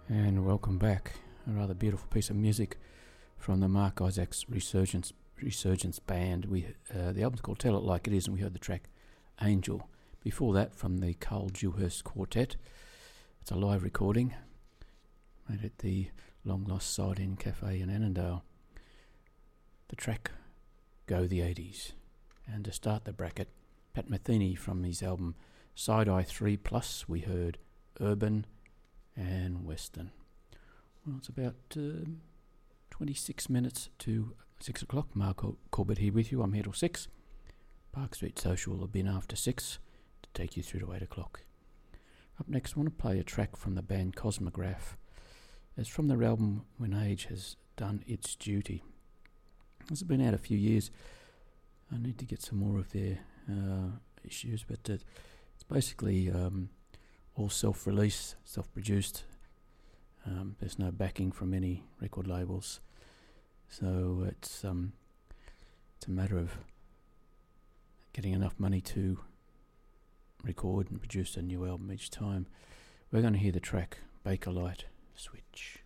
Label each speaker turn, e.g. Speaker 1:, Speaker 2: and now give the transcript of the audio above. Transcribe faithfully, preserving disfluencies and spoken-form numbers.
Speaker 1: And welcome back. A rather beautiful piece of music from the Mark Isaacs Resurgence Resurgence Band. We uh, the album's called Tell It Like It Is, and we heard the track Angel. Before that, from the Carl Dewhurst Quartet. It's a live recording made at the Long Lost Side Inn Cafe in Annandale. The track Go the eighties. And to start the bracket, Pat Metheny from his album Side Eye three Plus, we heard Urban and Western. Well, it's about uh, twenty-six minutes to six o'clock. Mark Corbett here with you. I'm here till six. Park Street Social will have been after six to take you through to eight o'clock. Up next, I want to play a track from the band Cosmograph. It's from their album When Age Has Done Its Duty. It's been out a few years. I need to get some more of their uh, issues, but uh, it's basically um, all self-release, self-produced. Um, there's no backing from any record labels, so it's um, it's a matter of getting enough money to record and produce a new album each time. We're going to hear the track Bakelite Switch.